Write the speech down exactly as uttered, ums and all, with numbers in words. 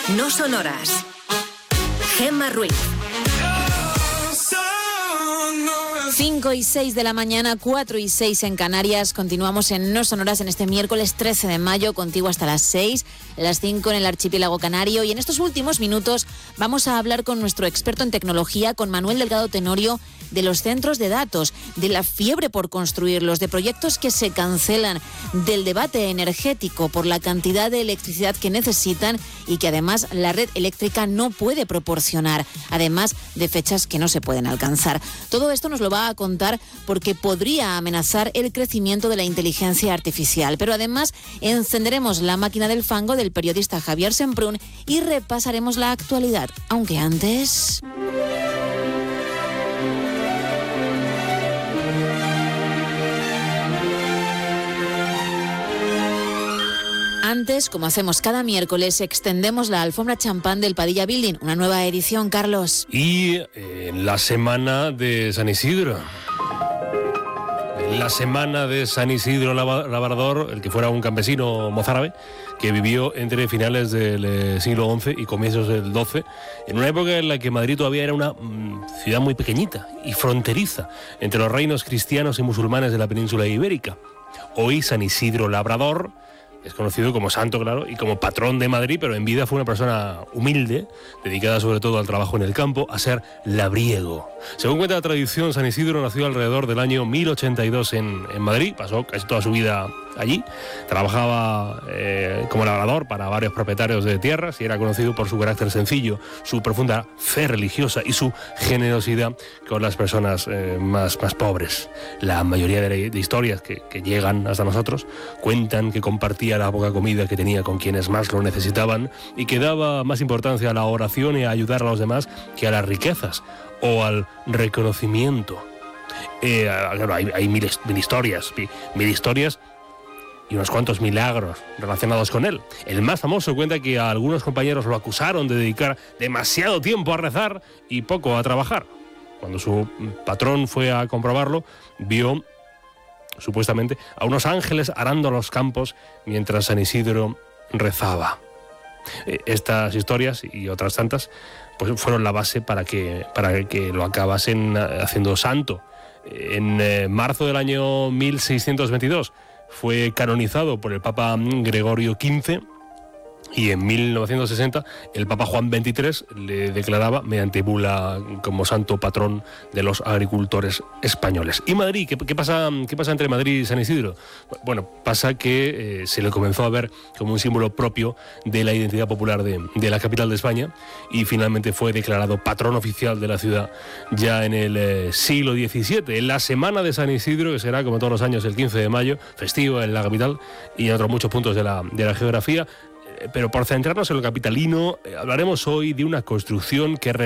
No sonoras. Gemma Ruiz. cinco y seis de la mañana, cuatro y seis en Canarias. Continuamos en No Sonoras en este miércoles trece de mayo, contigo hasta las seis, las cinco en el archipiélago canario. Y en estos últimos minutos vamos a hablar con nuestro experto en tecnología, con Manuel Delgado Tenorio, de los centros de datos, de la fiebre por construirlos, de proyectos que se cancelan, del debate energético por la cantidad de electricidad que necesitan y que además la red eléctrica no puede proporcionar, además de fechas que no se pueden alcanzar. Todo esto nos lo va a contar porque podría amenazar el crecimiento de la inteligencia artificial, pero además encenderemos la máquina del fango del periodista Javier Semprún y repasaremos la actualidad, aunque antes... Antes, como hacemos cada miércoles, extendemos la alfombra champán del Padilla Building, una nueva edición, Carlos. Y en eh, la semana de San Isidro. En la semana de San Isidro Labrador, el que fuera un campesino mozárabe, que vivió entre finales del eh, siglo once y comienzos del doce, en una época en la que Madrid todavía era una mm, ciudad muy pequeñita y fronteriza entre los reinos cristianos y musulmanes de la península ibérica. Hoy San Isidro Labrador es conocido como santo, claro, y como patrón de Madrid, pero en vida fue una persona humilde, dedicada sobre todo al trabajo en el campo, a ser labriego. Según cuenta la tradición, San Isidro nació alrededor del año mil ochenta y dos en, en Madrid, pasó casi toda su vida allí, trabajaba eh, como labrador para varios propietarios de tierras y era conocido por su carácter sencillo, su profunda fe religiosa y su generosidad con las personas eh, más, más pobres. La mayoría de, de historias que, que llegan hasta nosotros cuentan que compartía la poca comida que tenía con quienes más lo necesitaban y que daba más importancia a la oración y a ayudar a los demás que a las riquezas o al reconocimiento. Eh, claro, hay, hay mil, mil historias, mil historias y unos cuantos milagros relacionados con él. El más famoso cuenta que a algunos compañeros lo acusaron de dedicar demasiado tiempo a rezar y poco a trabajar. Cuando su patrón fue a comprobarlo, vio supuestamente a unos ángeles arando los campos mientras San Isidro rezaba. Estas historias y otras tantas pues fueron la base para que, para que lo acabasen haciendo santo. En eh, marzo del año mil seiscientos veintidós fue canonizado por el Papa Gregorio quince y en mil novecientos sesenta el Papa Juan veintitrés le declaraba mediante bula como santo patrón de los agricultores españoles. ¿Y Madrid? ¿Qué, qué, pasa, qué pasa entre Madrid y San Isidro? Bueno, pasa que eh, se le comenzó a ver como un símbolo propio de la identidad popular de, de la capital de España y finalmente fue declarado patrón oficial de la ciudad ya en el eh, siglo diecisiete, en la semana de San Isidro, que será como todos los años el quince de mayo, festivo en la capital y en otros muchos puntos de la, de la geografía. Pero por centrarnos en lo capitalino, hablaremos hoy de una construcción que